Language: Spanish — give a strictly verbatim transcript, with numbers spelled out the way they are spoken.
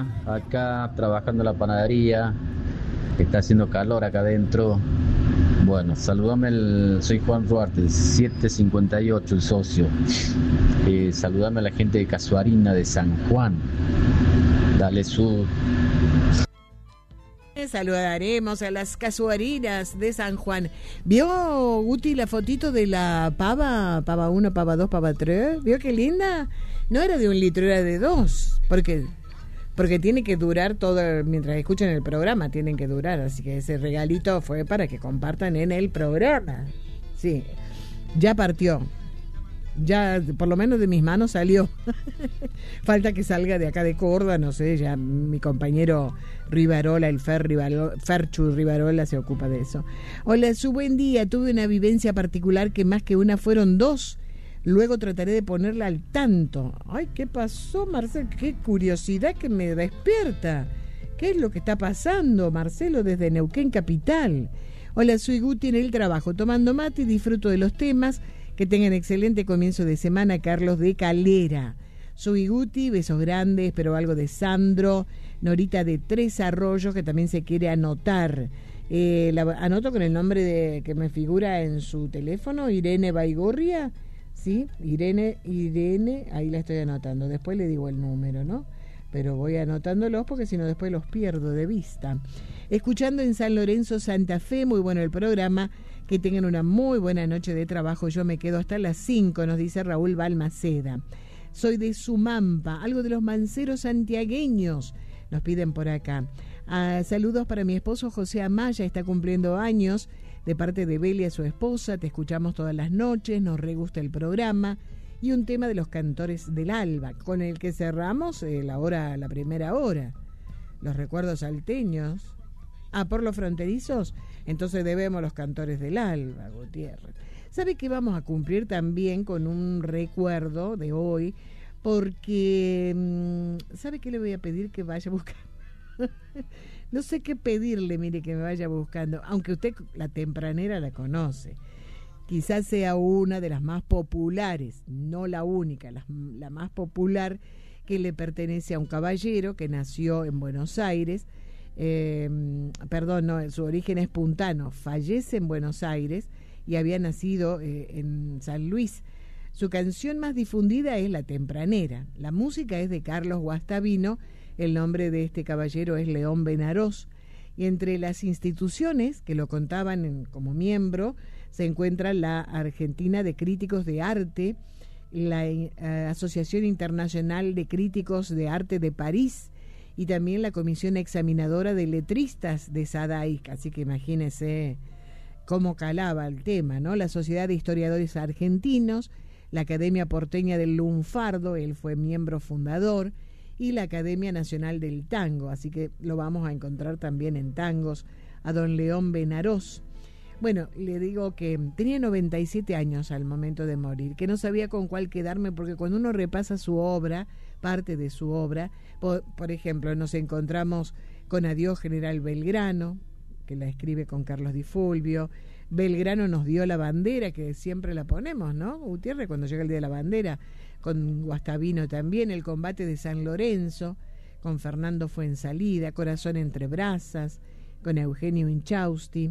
día, acá trabajando en la panadería, está haciendo calor acá adentro. Bueno, saludame, el, soy Juan Ruarte, setecientos cincuenta y ocho, el socio. Eh, saludame a la gente de Casuarina de San Juan. Dale su... Saludaremos a las casuarinas de San Juan. ¿Vio, Guti, la fotito de la pava? Pava uno, pava dos, pava tres. ¿Vio qué linda? No era de un litro, era de dos. Porque, porque tiene que durar todo, mientras escuchan el programa, tienen que durar. Así que ese regalito fue para que compartan en el programa. Sí, ya partió. Ya por lo menos de mis manos salió. Falta que salga de acá de Córdoba, no sé, ya mi compañero Rivarola, el Fer Rivarola, Ferchu Rivarola se ocupa de eso. Hola, su buen día, tuve una vivencia particular que más que una fueron dos. Luego trataré de ponerla al tanto. Ay, ¿qué pasó, Marcelo? Qué curiosidad que me despierta. ¿Qué es lo que está pasando, Marcelo, desde Neuquén Capital? Hola, soy Guti en el trabajo, tomando mate y disfruto de los temas. Que tengan excelente comienzo de semana, Carlos de Calera. Soy Guti, besos grandes, pero algo de Sandro, Norita de Tres Arroyos, que también se quiere anotar. Eh, la, anoto con el nombre de que me figura en su teléfono, Irene Baigorria. Sí, Irene, Irene, ahí la estoy anotando. Después le digo el número, ¿no? Pero voy anotándolos porque si no después los pierdo de vista. Escuchando en San Lorenzo, Santa Fe, muy bueno el programa. Que tengan una muy buena noche de trabajo. Yo me quedo hasta las cinco, nos dice Raúl Balmaceda. Soy de Sumampa, algo de los manceros santiagueños, nos piden por acá. Ah, saludos para mi esposo José Amaya, está cumpliendo años, de parte de Belia, su esposa. Te escuchamos todas las noches, nos re gusta el programa. Y un tema de los cantores del alba, con el que cerramos eh, la hora, la primera hora. Los recuerdos salteños. Ah, por los fronterizos, entonces debemos los cantores del alba, Gutiérrez. ¿Sabe que vamos a cumplir también con un recuerdo de hoy? Porque, ¿sabe qué le voy a pedir? Que vaya buscando. No sé qué pedirle, mire, que me vaya buscando, aunque usted la tempranera la conoce. Quizás sea una de las más populares, no la única, la, la más popular, que le pertenece a un caballero que nació en Buenos Aires. Eh, perdón, no, su origen es puntano, fallece en Buenos Aires y había nacido eh, en San Luis. Su canción más difundida es La Tempranera. La música es de Carlos Guastavino, el nombre de este caballero es León Benarós. Y entre las instituciones que lo contaban en, como miembro se encuentra la Argentina de Críticos de Arte, la eh, Asociación Internacional de Críticos de Arte de París, y también la Comisión Examinadora de Letristas de Sadaic, así que imagínese cómo calaba el tema, ¿no? La Sociedad de Historiadores Argentinos, la Academia Porteña del Lunfardo, él fue miembro fundador, y la Academia Nacional del Tango, así que lo vamos a encontrar también en tangos, a don León Benarós. Bueno, le digo que tenía noventa y siete años al momento de morir, que no sabía con cuál quedarme, porque cuando uno repasa su obra, parte de su obra, por, por ejemplo, nos encontramos con Adiós General Belgrano, que la escribe con Carlos Di Fulvio. Belgrano nos dio la bandera, que siempre la ponemos, ¿no? Gutiérrez, cuando llega el Día de la Bandera, con Guastavino también, El Combate de San Lorenzo, con Fernando Fuensalida, Corazón entre brasas, con Eugenio Inchausti.